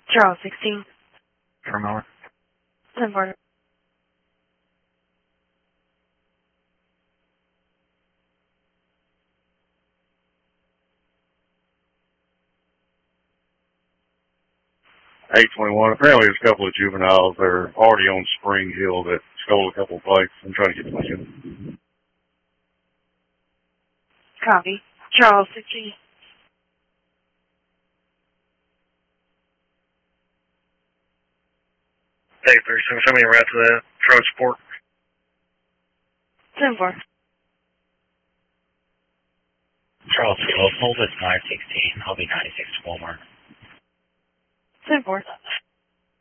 Charles 16. Terminal. 10-4. $821. Apparently there's a couple of juveniles. They're already on Spring Hill that stole a couple of bikes. I'm trying to get them in. Copy. Charles 16. Hey, 37, send me a route to that truck support. 10-4. Charles 12, hold at 916. I'll be 96 to Walmart. 10-4.